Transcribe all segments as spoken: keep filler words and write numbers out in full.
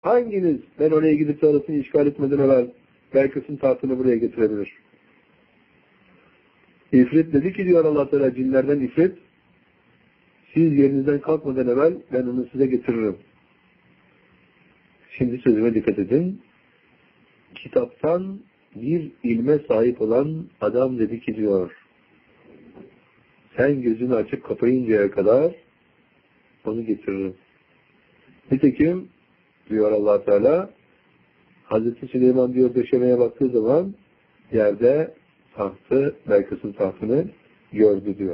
Hanginiz ben oraya gidip de arasını işgal etmeden evvel Belkıs'ın tahtını buraya getirebilir? İfrit dedi ki diyor Allah Teala, cinlerden İfrit, siz yerinizden kalkmadan evvel ben onu size getiririm. Şimdi sözüme dikkat edin. Kitaptan bir ilme sahip olan adam dedi ki diyor, sen gözünü açıp kapayıncaya kadar onu getiririm. Nitekim diyor Allah Teala, Hazreti Süleyman diyor döşemeye baktığı zaman yerde tahtı, Belkıs'ın tahtını gördü diyor.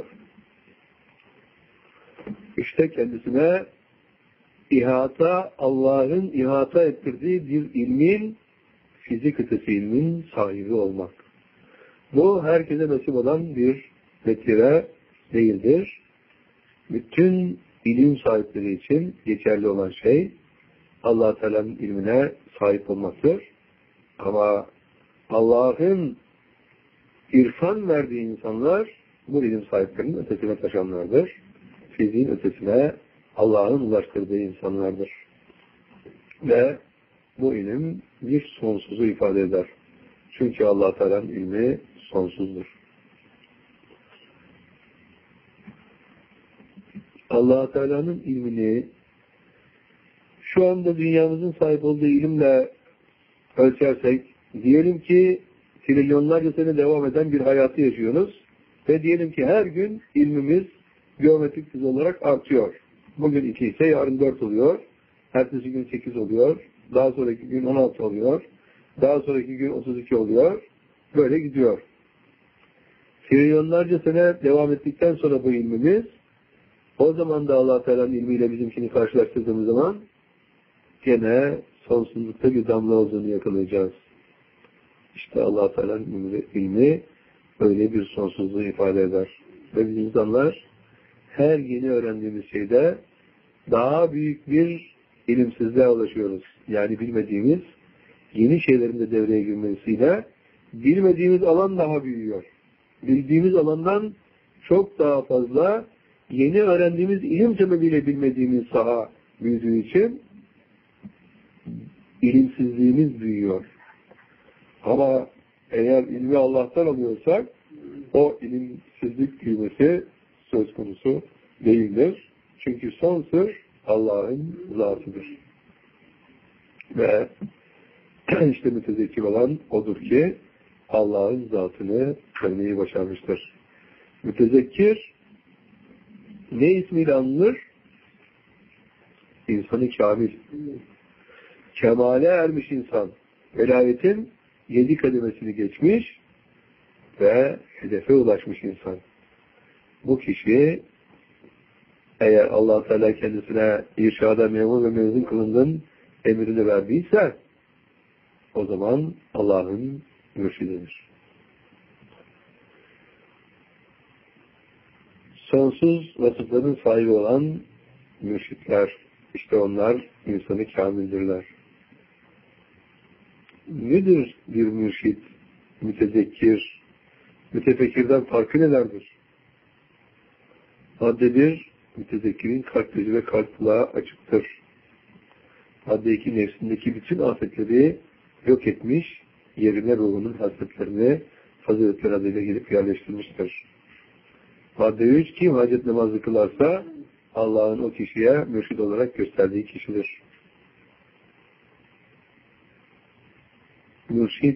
İşte kendisine ihata, Allah'ın ihata ettirdiği bir ilmin, fizik ötesi ilmin sahibi olmak. Bu herkese nasip olan bir metire değildir. Bütün ilim sahipleri için geçerli olan şey Allah Teala'nın ilmine sahip olmaktır. Ama Allah'ın irfan verdiği insanlar bu ilim sahiplerinin ötesine taşanlardır. Fiziğin ötesine Allah'ın ulaştırdığı insanlardır. Ve bu ilim bir sonsuzu ifade eder. Çünkü Allah Teala'nın ilmi sonsuzdur. Allah Teala'nın ilmini şu anda dünyamızın sahip olduğu ilimle ölçersek, diyelim ki trilyonlarca sene devam eden bir hayatı yaşıyoruz ve diyelim ki her gün ilmimiz geometrik dizi olarak artıyor. Bugün iki ise yarın dört oluyor, ertesi gün sekiz oluyor, daha sonraki gün on altı oluyor, daha sonraki gün otuz iki oluyor, böyle gidiyor. Trilyonlarca sene devam ettikten sonra bu ilmimiz, o zaman da Allah Teala'nın ilmiyle bizimkini karşılaştırdığımız zaman gene sonsuzlukta bir damla olduğunu yakalayacağız. İşte Allah Teala'nın ilmi, ilmi öyle bir sonsuzluğu ifade eder. Ve biz insanlar her yeni öğrendiğimiz şeyde daha büyük bir ilimsizliğe ulaşıyoruz. Yani bilmediğimiz yeni şeylerin de devreye girmesiyle bilmediğimiz alan daha büyüyor. Bildiğimiz alandan çok daha fazla yeni öğrendiğimiz ilim sebebiyle bilmediğimiz saha büyüdüğü için ilimsizliğimiz büyüyor. Ama eğer ilmi Allah'tan alıyorsak o ilimsizlik büyümesi söz konusu değildir. Çünkü son sır Allah'ın zatıdır. Ve işte mütezekkir olan odur ki Allah'ın zatını görmeyi başarmıştır. Mütezekkir ne ismiyle anılır? İnsanı kamil. Kemale ermiş insan. Velayetin yedi kademesini geçmiş ve hedefe ulaşmış insan. Bu kişi eğer Allah Teala kendisine irşada memur ve mezun kılındığın emrini verdiyse o zaman Allah'ın mürşididir. Sonsuz vasıfların sahibi olan mürşitler, işte onlar insanı kamildirler. Nedir bir mürşit, mütezekkir, mütefekkirden farkı nelerdir? Madde bir, mütezekkirin kalp gözü ve kalp kulağı açıktır. Madde iki, nefsindeki bütün afetleri yok etmiş, yerine ruhunun hasletlerini faziletler adıyla gelip yerleştirmiştir. Madde üç, kim hacet namazı kılarsa Allah'ın o kişiye mürşid olarak gösterdiği kişidir. Mürşid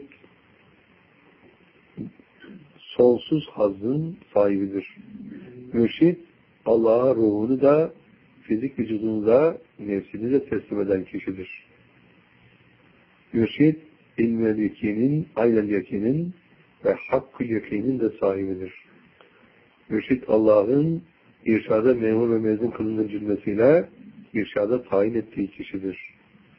sonsuz hazzın sahibidir. Mürşid Allah'a ruhunu da fizik vücudunu da nefsini de teslim eden kişidir. Mürşid ilmel yakinin, aynel yakinin ve hakkı yakinin de sahibidir. Mürşid Allah'ın irşada memur ve mezun kılınır cümlesiyle irşada tayin ettiği kişidir.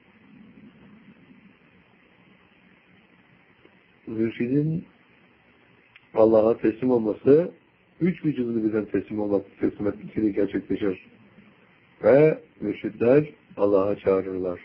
Mürşidin Allah'a teslim olması, üç vücudunu birden teslim olmak, teslim etmesiyle gerçekleşir. Ve mürşidler Allah'a çağırırlar.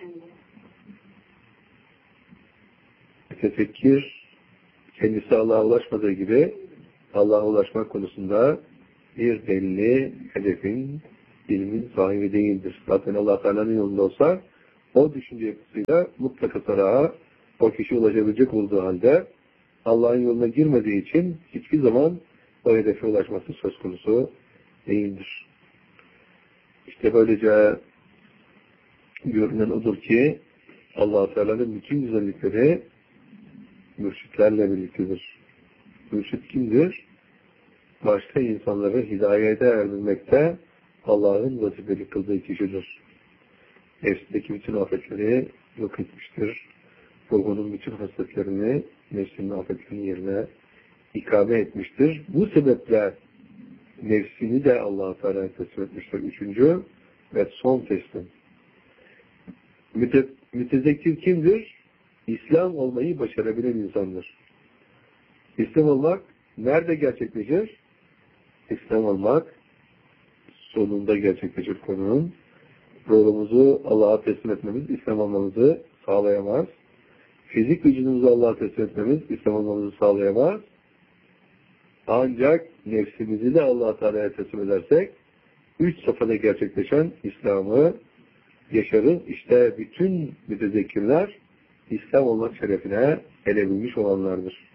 Tefekkür, kendisi Allah'a ulaşmadığı gibi Allah'a ulaşmak konusunda bir belli hedefin, ilmin sahibi değildir. Zaten Allah Teala'nın yolunda olsa O düşünce yapısıyla mutlaka saraha o kişi ulaşabilecek olduğu halde Allah'ın yoluna girmediği için hiçbir zaman o hedefe ulaşması söz konusu değildir. İşte böylece görünen odur ki Allah-u Teala'nın bütün güzellikleri mürşitlerle birliktedir. Mürşit kimdir? Başka insanları hidayete erdirmekte Allah'ın vazifeli kıldığı kişidir. Nefsindeki bütün afetleri yok etmiştir. Ruhunun bütün hasletlerini nefsinin afetlerinin yerine ikame etmiştir. Bu sebeple nefsini de Allah-u Teala'ya teslim etmiştir. Üçüncü ve son teslim. Müte, mütezekkir kimdir? İslam olmayı başarabilen insandır. İslam olmak nerede gerçekleşir? İslam olmak sonunda gerçekleşir konunun. Ruhumuzu Allah'a teslim etmemiz, İslam olmamızı sağlayamaz. Fizik vücudumuzu Allah'a teslim etmemiz, İslam olmamızı sağlayamaz. Ancak nefsimizi de Allah-u Teala'ya teslim edersek, üç safhada gerçekleşen İslam'ı yaşarız. İşte bütün mütezekkirler İslam olmak şerefine erebilmiş olanlardır.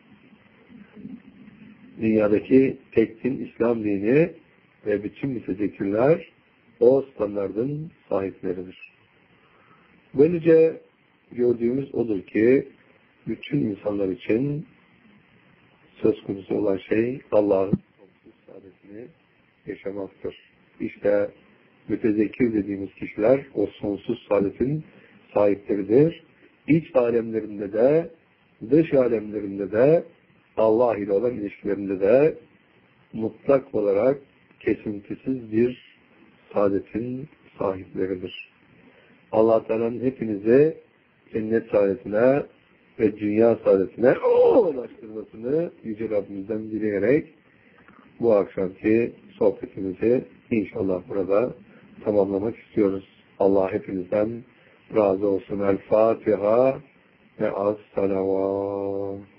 Dünyadaki tek din İslam dini ve bütün mütezekkirler o standardın sahipleridir. Böylece gördüğümüz odur ki bütün insanlar için söz konusu olan şey Allah'ın sonsuz saadetini yaşamaktır. İşte mütezekkir dediğimiz kişiler o sonsuz saadetin sahipleridir. İç alemlerinde de dış alemlerinde de Allah ile olan ilişkilerinde de mutlak olarak kesintisiz bir saadetin sahipleridir. Allah Teala'nın hepinizi cennet saadetine ve dünya saadetine ulaştırmasını Yüce Rabbimizden dileyerek bu akşamki sohbetimizi inşallah burada tamamlamak istiyoruz. Allah hepinizden razı olsun. El Fatiha ve as-salavat.